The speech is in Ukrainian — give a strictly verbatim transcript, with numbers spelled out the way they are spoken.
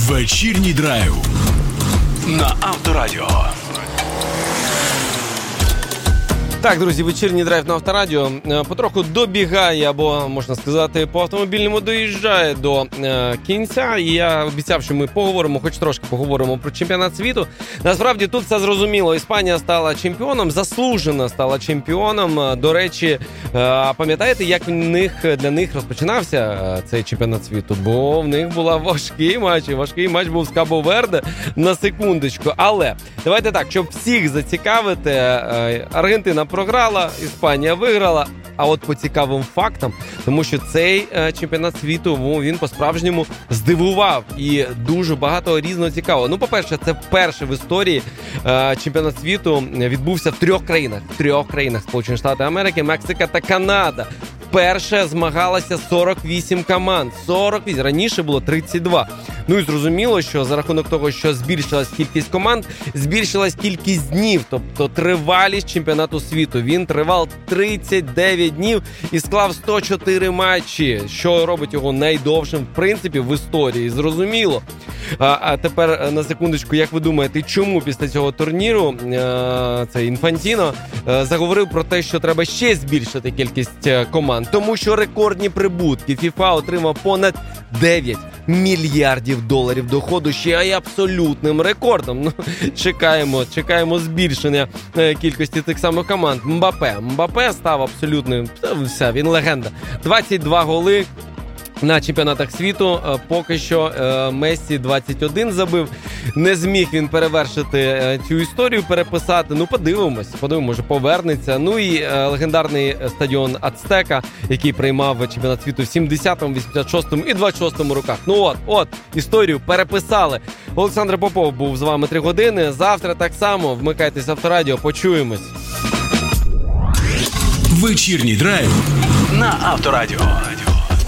Вечірній драйв на Авторадіо. Так, друзі, вечірній драйв на Авторадіо потроху добігає, або, можна сказати, по автомобільному доїжджає до е, кінця. І я обіцяв, що ми поговоримо, хоч трошки поговоримо про чемпіонат світу. Насправді, тут все зрозуміло. Іспанія стала чемпіоном, заслужено стала чемпіоном. До речі, е, пам'ятаєте, як в них, для них розпочинався е, цей чемпіонат світу? Бо в них була важкий матч, і важкий матч був з Кабо-Верде, на секундочку. Але, давайте так, щоб всіх зацікавити, е, Аргентина програла, Іспанія виграла. А от по цікавим фактам, тому що цей е, чемпіонат світу, він по-справжньому здивував і дуже багато різного цікавого. Ну, по-перше, це вперше в історії е, чемпіонат світу відбувся в трьох країнах. В трьох країнах: Сполучені Штати Америки, Мексика та Канада. Вперше змагалося сорок вісім команд. сорок вісім. Раніше було тридцять два. Ну і зрозуміло, що за рахунок того, що збільшилась кількість команд, збільшилась кількість днів, тобто тривалість чемпіонату світу. Він тривав тридцять дев'ять днів і склав сто чотири матчі, що робить його найдовшим, в принципі, в історії. Зрозуміло. А, а тепер, на секундочку, як ви думаєте, чому після цього турніру е, цей Інфантіно е, заговорив про те, що треба ще збільшити кількість команд? Тому що рекордні прибутки. FIFA отримав понад дев'ять мільярдів доларів доходу, ще й абсолютним рекордом. Ну, чекаємо, чекаємо збільшення е, кількості тих самих команд. Мбапе. Мбапе став абсолютним, все, він легенда. двадцять два голи на чемпіонатах світу. Поки що Мессі двадцять один забив. Не зміг він перевершити цю історію, переписати. Ну, подивимось, подивимось, може повернеться. Ну і легендарний стадіон Ацтека, який приймав чемпіонат світу в сімдесятому, вісімдесят шостому і двадцять шостому роках. Ну от, от, історію переписали. Олександр Попов був з вами три години. Завтра так само. Вмикайтесь в Авторадіо, почуємось. Вечірній драйв на Авторадіо.